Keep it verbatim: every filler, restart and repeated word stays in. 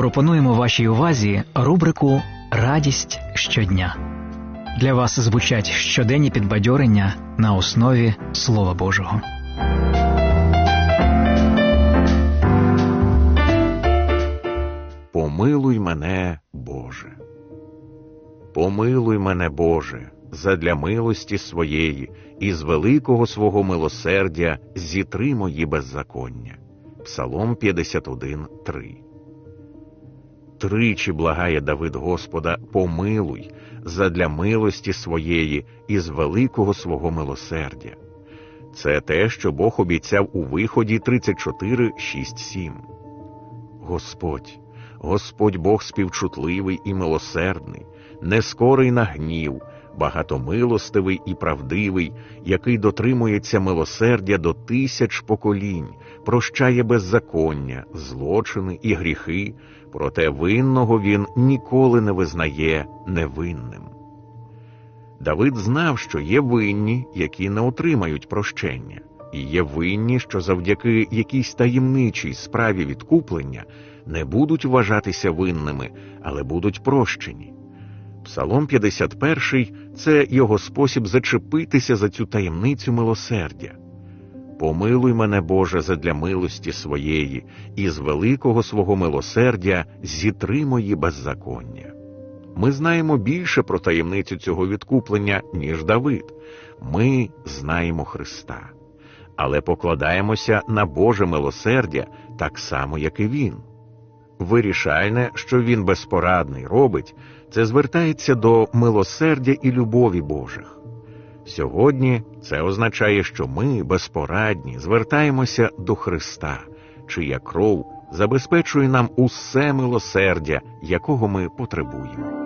пропонуємо вашій увазі рубрику «Радість щодня». Для вас звучать щоденні підбадьорення на основі Слова Божого. Помилуй мене, Боже. Помилуй мене, Боже, задля милості своєї і з великого свого милосердя зітри мої беззаконня. Псалом п'ятдесят один, три. Тричі благає Давид Господа: помилуй задля милості своєї і з великого свого милосердя. Це те, що Бог обіцяв у Виході тридцять чотири, шість, сім. Господь, Господь Бог співчутливий і милосердний, не скорий на гнів, багатомилостивий і правдивий, який дотримується милосердя до тисяч поколінь, прощає беззаконня, злочини і гріхи, проте винного він ніколи не визнає невинним. Давид знав, що є винні, які не отримають прощення, і є винні, що завдяки якійсь таємничій справі відкуплення не будуть вважатися винними, але будуть прощені. Псалом п'ятдесят перший – це його спосіб зачепитися за цю таємницю милосердя. «Помилуй мене, Боже, задля милості своєї, і з великого свого милосердя зітри мої беззаконня». Ми знаємо більше про таємницю цього відкуплення, ніж Давид. Ми знаємо Христа. Але покладаємося на Боже милосердя так само, як і Він. Вирішальне, що Він безпорадний робить, це звертається до милосердя і любові Божих. Сьогодні це означає, що ми, безпорадні, звертаємося до Христа, чия кров забезпечує нам усе милосердя, якого ми потребуємо.